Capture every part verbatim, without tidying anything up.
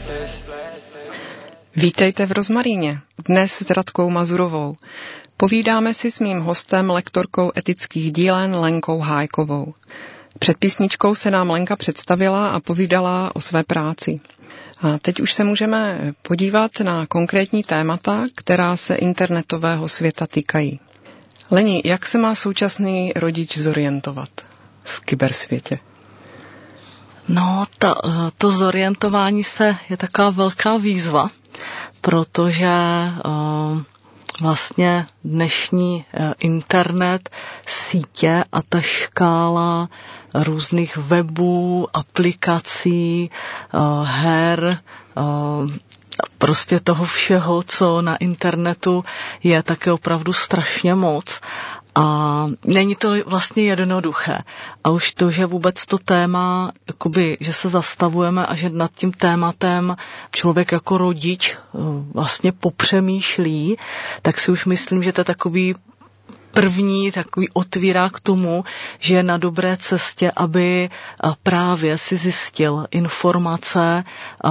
Vítejte v Rozmaríně, dnes s Radkou Mazurovou. Povídáme si s mým hostem, lektorkou etických dílen Lenkou Hájkovou. Před písničkou se nám Lenka představila a povídala o své práci. A teď už se můžeme podívat na konkrétní témata, která se internetového světa týkají. Leni, jak se má současný rodič zorientovat v kybersvětě? No, to, to zorientování se je taková velká výzva, protože uh, vlastně dnešní uh, internet, sítě a ta škála různých webů, aplikací, uh, her, uh, prostě toho všeho, co na internetu je, tak je opravdu strašně moc. A není to vlastně jednoduché. A už to, že vůbec to téma, jakoby, že se zastavujeme a že nad tím tématem člověk jako rodič vlastně popřemýšlí, tak si už myslím, že to je takový první takový otvírá k tomu, že je na dobré cestě, aby právě si zjistil informace,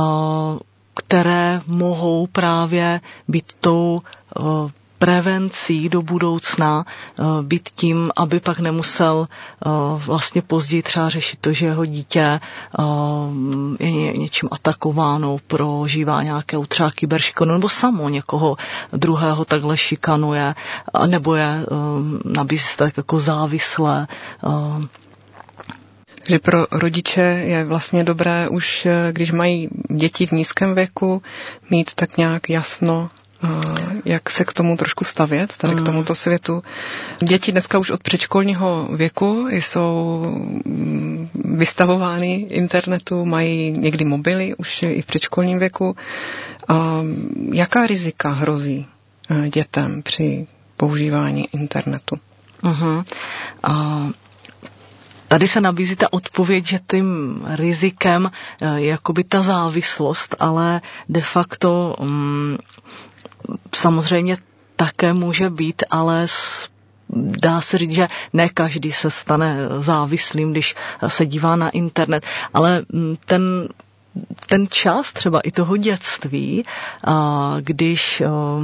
které mohou právě být tou prevencí do budoucna, být tím, aby pak nemusel vlastně později třeba řešit to, že jeho dítě je něčím atakováno, prožívá nějakou třeba kyberšikanu, nebo samo někoho druhého takhle šikanuje, nebo je nabízí tak jako závislé. Takže pro rodiče je vlastně dobré už, když mají děti v nízkém věku, mít tak nějak jasno, jak se k tomu trošku stavět, tady k tomuto světu. Děti dneska už od předškolního věku jsou vystavovány internetu, mají někdy mobily, už i v předškolním věku. Jaká rizika hrozí dětem při používání internetu? Uh-huh. Uh... Tady se nabízí ta odpověď, že tím rizikem je jakoby ta závislost, ale de facto um, samozřejmě také může být, ale dá se říct, že ne každý se stane závislým, když se dívá na internet, ale ten, ten čas třeba i toho dětství, když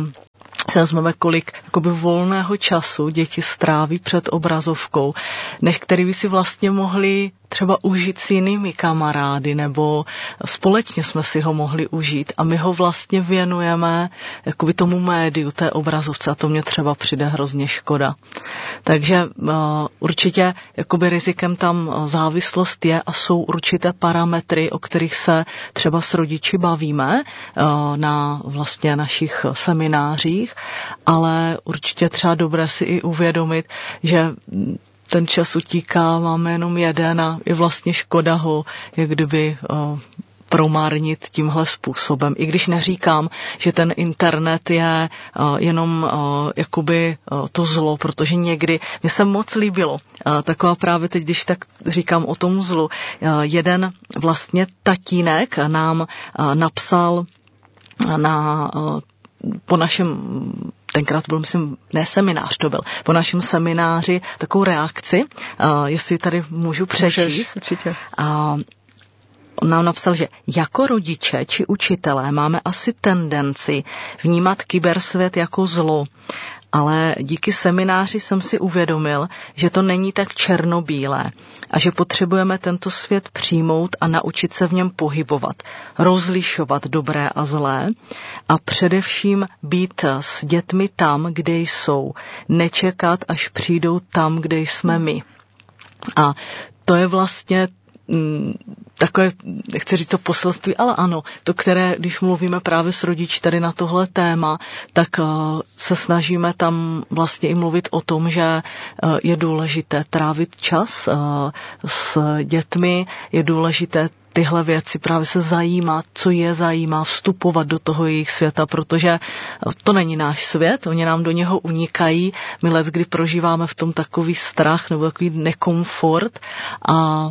se vezmeme, kolik jakoby volného času děti stráví před obrazovkou, než který by si vlastně mohli třeba užít s jinými kamarády, nebo společně jsme si ho mohli užít a my ho vlastně věnujeme jakoby tomu médiu, té obrazovce a to mě třeba přijde hrozně škoda. Takže uh, určitě jakoby rizikem tam závislost je a jsou určité parametry, o kterých se třeba s rodiči bavíme uh, na vlastně našich seminářích, ale určitě třeba dobré si i uvědomit, že ten čas utíká, máme jenom jeden a je vlastně škoda ho, jak kdyby uh, promarnit tímhle způsobem. I když neříkám, že ten internet je uh, jenom uh, jakoby uh, to zlo, protože někdy, mně se moc líbilo, uh, taková právě teď, když tak říkám o tom zlu, uh, jeden vlastně tatínek nám uh, napsal na uh, po našem, tenkrát byl, myslím, ne seminář to byl, po našem semináři takovou reakci, uh, jestli tady můžu přečíst. Můžeš, určitě. Uh, on nám napsal, že jako rodiče či učitelé máme asi tendenci vnímat kybersvět jako zlo, ale díky semináři jsem si uvědomil, že to není tak černobílé a že potřebujeme tento svět přijmout a naučit se v něm pohybovat, rozlišovat dobré a zlé a především být s dětmi tam, kde jsou, nečekat, až přijdou tam, kde jsme my. A to je vlastně takové, nechci říct to poselství, ale ano, to, které, když mluvíme právě s rodiči tady na tohle téma, tak uh, se snažíme tam vlastně i mluvit o tom, že uh, je důležité trávit čas uh, s dětmi, je důležité tyhle věci právě se zajímat, co je zajímá, vstupovat do toho jejich světa, protože to není náš svět, oni nám do něho unikají, my let, kdy prožíváme v tom takový strach nebo takový nekomfort a, a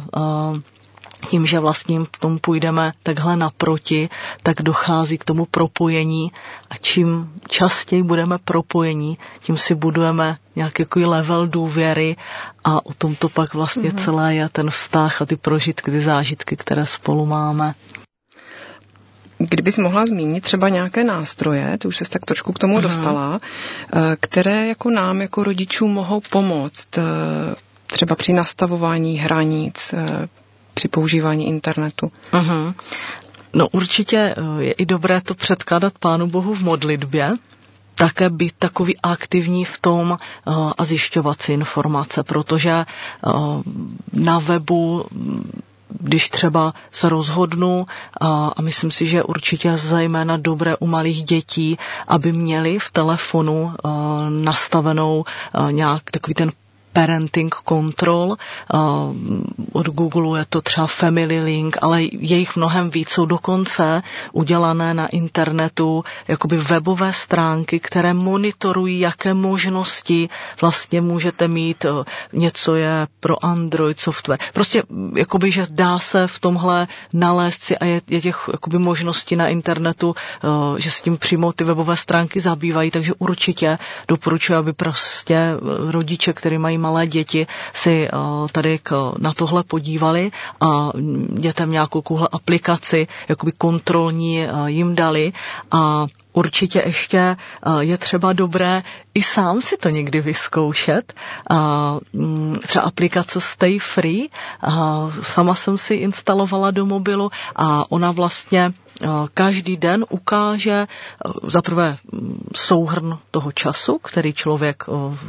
tím, že vlastně k tomu půjdeme takhle naproti, tak dochází k tomu propojení a čím častěji budeme propojení, tím si budujeme nějaký level důvěry a o tom to pak vlastně mm-hmm. celé je ten vztah a ty prožitky, ty zážitky, které spolu máme. kdybys mohla zmínit třeba nějaké nástroje, ty už ses tak trošku k tomu Aha. dostala, které jako nám, jako rodičům mohou pomoct třeba při nastavování hranic, při používání internetu. Aha. No určitě je i dobré to předkládat Pánu Bohu v modlitbě, také být takový aktivní v tom uh, a zjišťovat si informace, protože uh, na webu, když třeba se rozhodnu, uh, a myslím si, že určitě zejména dobré u malých dětí, aby měli v telefonu uh, nastavenou uh, nějak takový ten parenting control, uh, od Google je to třeba Family Link, ale je jich mnohem víc, jsou dokonce udělané na internetu jakoby webové stránky, které monitorují, jaké možnosti vlastně můžete mít, uh, něco je pro Android software. Prostě jakoby, že dá se v tomhle nalézt si a je, je těch jakoby možností na internetu, uh, že s tím přímo ty webové stránky zabývají, takže určitě doporučuji, aby prostě rodiče, kteří mají malé děti, si uh, tady k, na tohle podívali a dětem nějakou kuhle aplikaci, jakoby kontrolní uh, jim dali a určitě ještě uh, je třeba dobré i sám si to někdy vyzkoušet. Uh, třeba aplikace Stay Free, uh, sama jsem si instalovala do mobilu a ona vlastně každý den ukáže zaprvé souhrn toho času, který člověk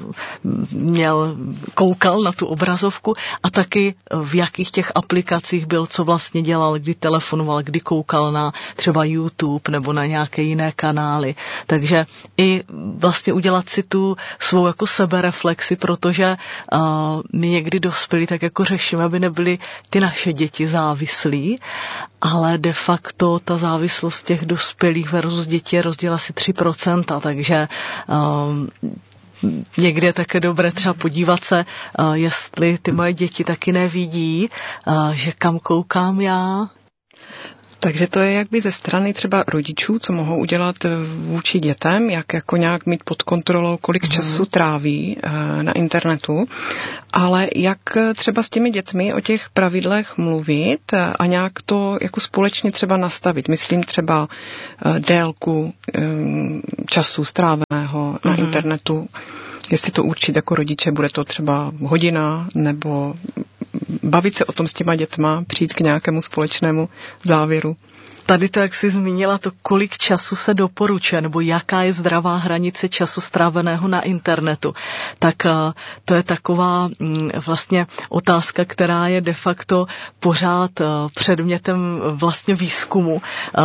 měl, koukal na tu obrazovku a taky v jakých těch aplikacích byl, co vlastně dělal, kdy telefonoval, kdy koukal na třeba YouTube nebo na nějaké jiné kanály. Takže i vlastně udělat si tu svou jako sebereflexi, protože uh, my někdy dospělí tak jako řešíme, aby nebyly ty naše děti závislí, ale de facto ta závislost těch dospělých versus dětí je rozdíl asi tři procenta, takže um, někdy je také dobré třeba podívat se, uh, jestli ty moje děti taky nevidí, uh, že kam koukám já. Takže to je jakby ze strany třeba rodičů, co mohou udělat vůči dětem, jak jako nějak mít pod kontrolou, kolik mm. času tráví na internetu, ale jak třeba s těmi dětmi o těch pravidlech mluvit a nějak to jako společně třeba nastavit. Myslím třeba délku času stráveného na mm. internetu, jestli to určit jako rodiče, bude to třeba hodina nebo bavit se o tom s těma dětma, přijít k nějakému společnému závěru. Tady to, jak jsi zmínila, to kolik času se doporučuje, nebo jaká je zdravá hranice času stráveného na internetu, tak to je taková vlastně otázka, která je de facto pořád předmětem vlastně výzkumu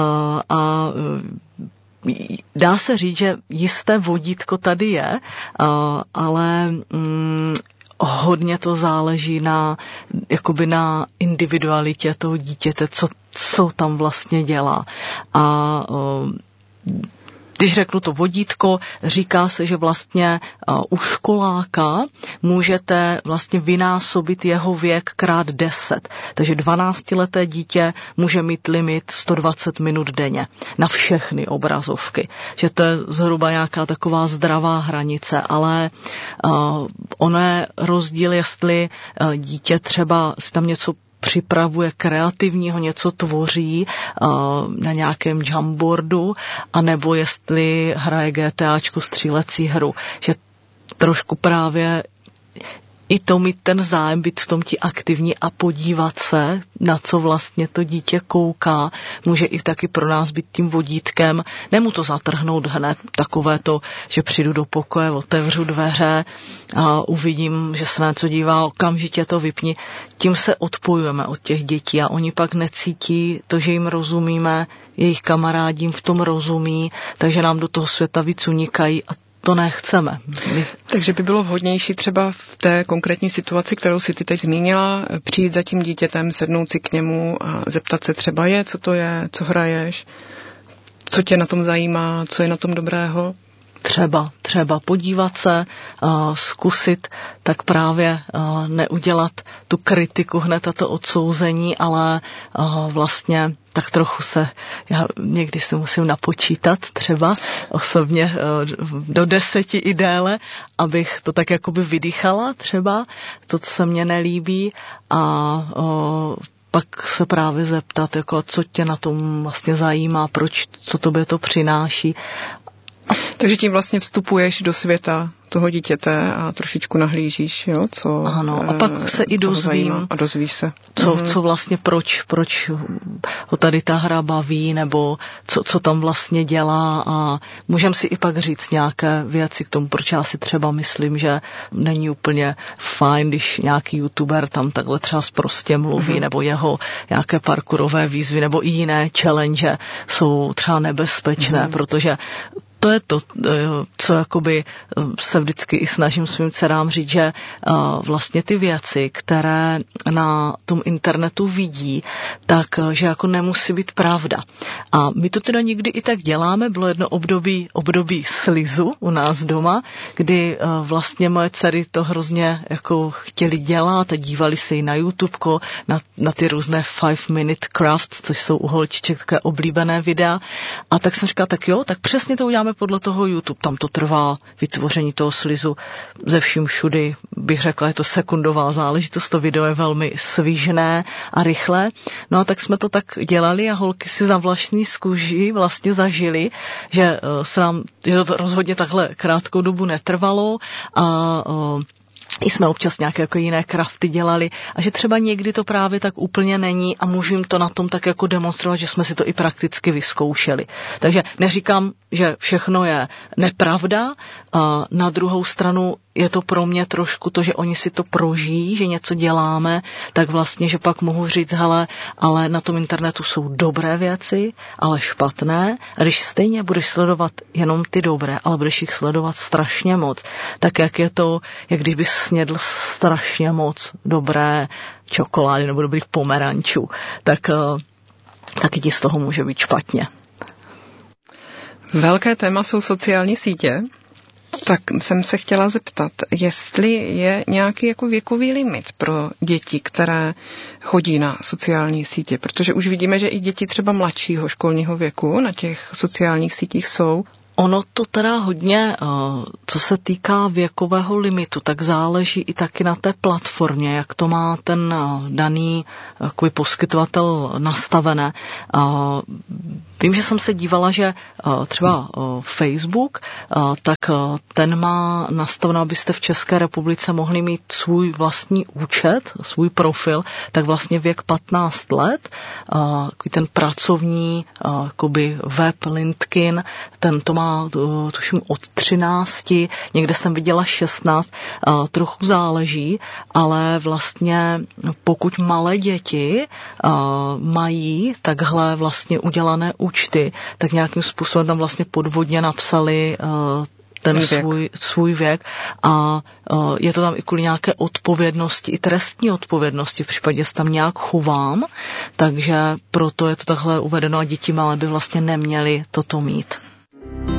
a dá se říct, že jisté vodítko tady je, ale hodně to záleží na, jakoby na individualitě toho dítěte, co, co tam vlastně dělá. A když řeknu to vodítko, říká se, že vlastně u školáka můžete vlastně vynásobit jeho věk krát deset. Takže dvanáctileté dítě může mít limit sto dvacet minut denně na všechny obrazovky. Že to je zhruba nějaká taková zdravá hranice, ale uh, ono je rozdíl, jestli uh, dítě třeba si tam něco připravuje kreativního, něco tvoří uh, na nějakém jumpboardu, anebo jestli hraje GTAčku, střílecí hru. Že trošku právě i to mít ten zájem, být v tom ti aktivní a podívat se, na co vlastně to dítě kouká, může i taky pro nás být tím vodítkem. Nemu to zatrhnout hned, takové to, že přijdu do pokoje, otevřu dveře a uvidím, že se na něco dívá, okamžitě to vypni. Tím se odpojujeme od těch dětí a oni pak necítí to, že jim rozumíme, jejich kamarádi jim v tom rozumí, takže nám do toho světa víc unikají a to nechceme. My... Takže by bylo vhodnější třeba v té konkrétní situaci, kterou si ty teď zmínila, přijít za tím dítětem, sednout si k němu a zeptat se třeba je, co to je, co hraješ, co tě na tom zajímá, co je na tom dobrého? Třeba, třeba podívat se, uh, zkusit, tak právě uh, neudělat tu kritiku hned a to odsouzení, ale uh, vlastně tak trochu se, já někdy si musím napočítat třeba osobně uh, do deseti i déle, abych to tak jakoby vydýchala třeba, to, co se mně nelíbí a uh, pak se právě zeptat, jako co tě na tom vlastně zajímá, proč, co tobě to přináší. Takže tím vlastně vstupuješ do světa toho dítěte a trošičku nahlížíš, jo, co ano, a pak se i dozvím a dozvíš se. Co, mm. co vlastně, proč, proč ho tady ta hra baví, nebo co, co tam vlastně dělá a můžeme si i pak říct nějaké věci k tomu, proč já si třeba myslím, že není úplně fajn, když nějaký youtuber tam takhle třeba sprostě mluví, mm. nebo jeho nějaké parkourové výzvy, nebo i jiné challenge jsou třeba nebezpečné, mm. protože to je to, co jakoby se vždycky i snažím svým dcerám říct, že vlastně ty věci, které na tom internetu vidí, tak že jako nemusí být pravda. A my to teda někdy i tak děláme, bylo jedno období, období slizu u nás doma, kdy vlastně moje dcery to hrozně jako chtěli dělat a dívali se i na YouTubeko, na, na ty různé five minute crafts, což jsou u holčiček také oblíbené videa. A tak jsem říkala, tak jo, tak přesně to uděláme podle toho YouTube. Tam to trvá vytvoření toho slizu ze vším všudy. Bych řekla, je to sekundová záležitost, to video je velmi svížné a rychlé. No a tak jsme to tak dělali a holky si za vlastní zkuži vlastně zažili, že se nám to rozhodně takhle krátkou dobu netrvalo a i jsme občas nějaké jako jiné crafty dělali a že třeba někdy to právě tak úplně není a můžu jim to na tom tak jako demonstrovat, že jsme si to i prakticky vyzkoušeli. Takže neříkám, že všechno je nepravda, a na druhou stranu je to pro mě trošku to, že oni si to prožijí, že něco děláme, tak vlastně, že pak mohu říct, hele, ale na tom internetu jsou dobré věci, ale špatné. A když stejně budeš sledovat jenom ty dobré, ale budeš jich sledovat strašně moc, tak jak je to, jak když bys snědl strašně moc dobré čokolády nebo dobrých pomerančů, tak taky ti z toho může být špatně. Velké téma jsou sociální sítě. Tak jsem se chtěla zeptat, jestli je nějaký jako věkový limit pro děti, které chodí na sociální sítě, protože už vidíme, že i děti třeba mladšího školního věku na těch sociálních sítích jsou. Ono to teda hodně, co se týká věkového limitu, tak záleží i taky na té platformě, jak to má ten daný takový poskytovatel nastavené. Vím, že jsem se dívala, že třeba Facebook, tak ten má nastaveno, abyste v České republice mohli mít svůj vlastní účet, svůj profil, tak vlastně věk patnáct let, ten pracovní jakoby web LinkedIn, ten to má tuším od třinácti, někde jsem viděla šestnáct, trochu záleží, ale vlastně pokud malé děti mají takhle vlastně udělané účty, tak nějakým způsobem tam vlastně podvodně napsali ten, ten svůj, svůj věk a uh, je to tam i kvůli nějaké odpovědnosti, i trestní odpovědnosti v případě, že se tam nějak chovám, takže proto je to takhle uvedeno a děti malé by vlastně neměly toto mít.